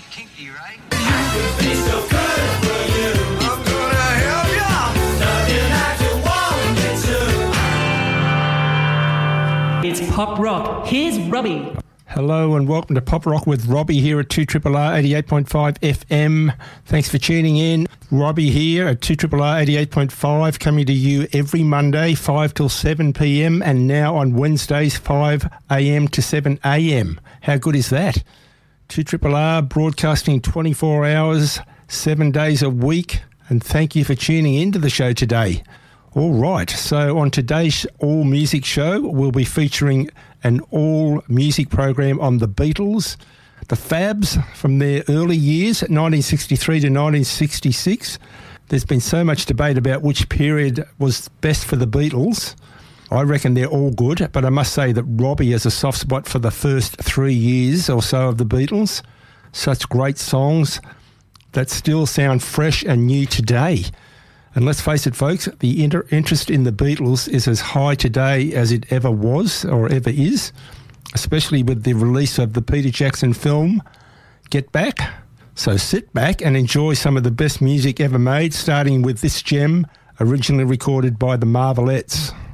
kinky, right? I could be so good for you. I'm gonna help ya. Love you like you want me to. It's Pop Rock. Here's Robbie. Hello and welcome to Pop Rock with Robbie here at 2RRR 88.5 FM. Thanks for tuning in. Robbie here at 2RRR 88.5, coming to you every Monday 5 till 7 p.m. and now on Wednesdays 5 a.m. to 7 a.m. How good is that? 2RRR broadcasting 24 hours, 7 days a week, and thank you for tuning into the show today. All right, so on today's All Music show, we'll be featuring an all-music program on the Beatles, the Fabs from their early years, 1963 to 1966. There's been so much debate about which period was best for the Beatles. I reckon they're all good, but I must say that Robbie has a soft spot for the first 3 years or so of the Beatles. Such great songs that still sound fresh and new today. And let's face it, folks, the interest in the Beatles is as high today as it ever was or ever is, especially with the release of the Peter Jackson film, Get Back. So sit back and enjoy some of the best music ever made, starting with this gem, originally recorded by the Marvelettes.